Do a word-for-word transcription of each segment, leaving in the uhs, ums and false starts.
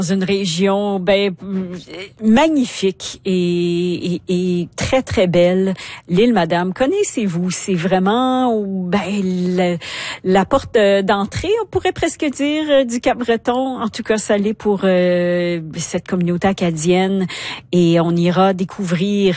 Dans une région ben magnifique et, et, et très très belle, l'île Madame. Connaissez-vous? C'est vraiment ben la, la porte d'entrée, on pourrait presque dire, du Cap-Breton. En tout cas, ça l'est pour euh, cette communauté acadienne, et on ira découvrir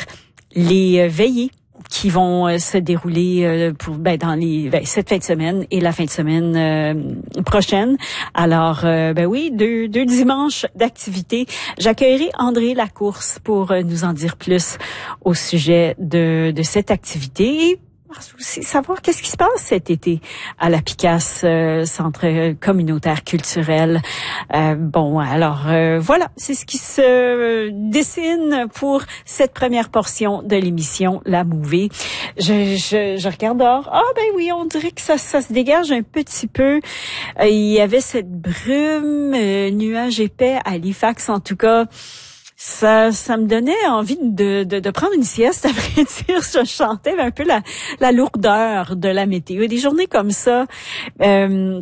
les veillées qui vont euh, se dérouler euh, pour ben dans les ben, cette fin de semaine et la fin de semaine euh, prochaine. Alors euh, ben oui, deux deux dimanches d'activité. J'accueillerai André Lacourse pour euh, nous en dire plus au sujet de de cette activité. Et aussi savoir qu'est-ce qui se passe cet été à la Picasse, euh, centre communautaire culturel. Euh, bon, alors euh, voilà, c'est ce qui se dessine pour cette première portion de l'émission La Mouvée. Je, je, je regarde dehors. Ah ben oui, on dirait que ça, ça se dégage un petit peu. Euh, il y avait cette brume, euh, nuage épais à Halifax, en tout cas. Ça, ça me donnait envie de, de, de prendre une sieste, à vrai dire. Je chantais un peu la, la lourdeur de la météo. Des journées comme ça, euh,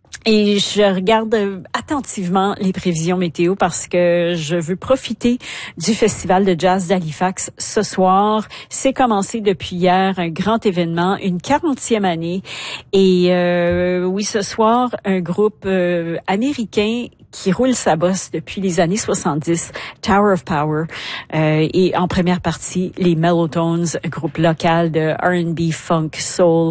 et je regarde attentivement les prévisions météo parce que je veux profiter du Festival de jazz d'Halifax ce soir. C'est commencé depuis hier, un grand événement, une quarantième année. Et euh, oui, ce soir, un groupe euh, américain qui roule sa bosse depuis les années soixante-dix, Tower of Power, euh, et en première partie, les Mellotones, un groupe local de R and B, funk, soul.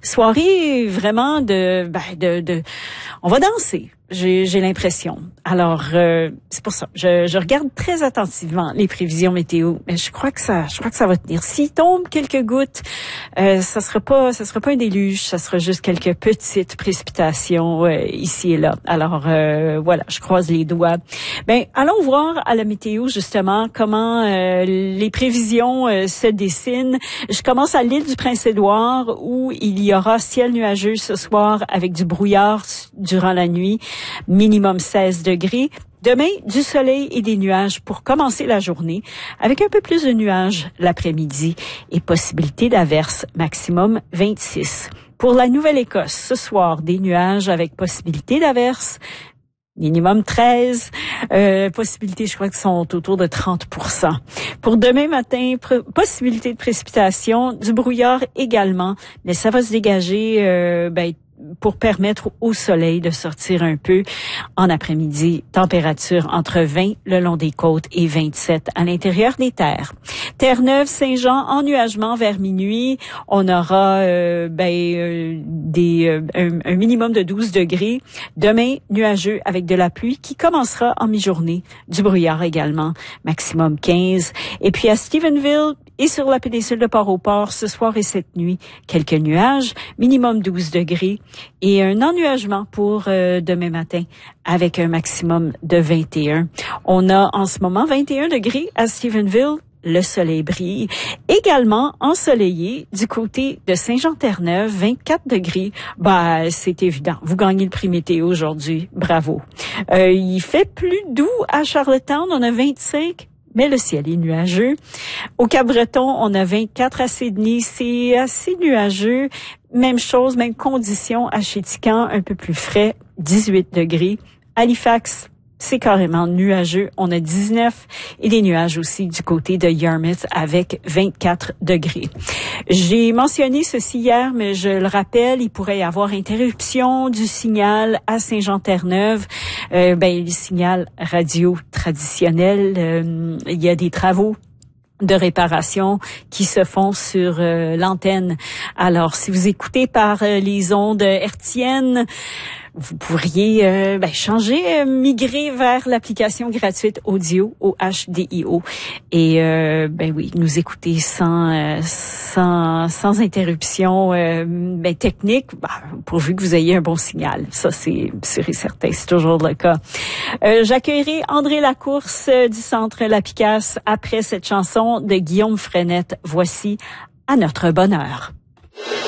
Soirée vraiment de, ben, de, de, on va danser. J'ai, j'ai l'impression. Alors, euh, c'est pour ça. Je, je regarde très attentivement les prévisions météo, mais je crois que ça, je crois que ça va tenir. S'il tombe quelques gouttes, euh, ça sera pas, ça sera pas un déluge, ça sera juste quelques petites précipitations euh, ici et là. Alors, euh, voilà, je croise les doigts. Ben, allons voir à la météo justement comment euh, les prévisions euh, se dessinent. Je commence à l'île du Prince-Édouard où il y aura ciel nuageux ce soir avec du brouillard durant la nuit. Minimum seize degrés. Demain, du soleil et des nuages pour commencer la journée, avec un peu plus de nuages l'après-midi et possibilité d'averses, maximum vingt-six. Pour la Nouvelle-Écosse, ce soir, des nuages avec possibilité d'averses, minimum treize, euh, possibilités, je crois que sont autour de trente pour cent. Pour demain matin, pr- possibilité de précipitation, du brouillard également, mais ça va se dégager euh, ben, pour permettre au soleil de sortir un peu en après-midi. Température entre vingt le long des côtes et vingt-sept à l'intérieur des terres. Terre-Neuve, Saint-Jean, ennuagement vers minuit. On aura euh, ben, euh, des, euh, un, un minimum de douze degrés. Demain, nuageux avec de la pluie qui commencera en mi-journée. Du brouillard également, maximum quinze. Et puis à Stephenville et sur la péninsule de Port-au-Port, ce soir et cette nuit, quelques nuages, minimum douze degrés. Et un ennuagement pour euh, demain matin avec un maximum de vingt et un. On a en ce moment vingt et un degrés à Stephenville. Le soleil brille. Également ensoleillé du côté de Saint-Jean-Terre-Neuve, vingt-quatre degrés. Bah, c'est évident. Vous gagnez le prix météo aujourd'hui. Bravo. Euh, il fait plus doux à Charlottetown. On a vingt-cinq. Mais le ciel est nuageux. Au Cap-Breton, on a vingt-quatre à Sydney. C'est assez nuageux. Même chose, même condition à Chéticamp, un peu plus frais, dix-huit degrés. Halifax, c'est carrément nuageux. On a dix-neuf et des nuages aussi du côté de Yarmouth avec vingt-quatre degrés. J'ai mentionné ceci hier, mais je le rappelle, il pourrait y avoir interruption du signal à Saint-Jean-Terre-Neuve. Euh, ben, le signal radio traditionnel, euh, il y a des travaux de réparation qui se font sur euh, l'antenne. Alors, si vous écoutez par euh, les ondes hertziennes, vous pourriez euh, ben, changer, euh, migrer vers l'application gratuite audio, O H D I O, et euh, ben oui, nous écouter sans euh, sans sans interruption euh, ben, technique, ben, pourvu que vous ayez un bon signal. Ça, c'est sûr et certain, c'est toujours le cas. Euh, j'accueillerai André Lacourse euh, du Centre La Picasse après cette chanson de Guillaume Frenette. Voici À notre bonheur.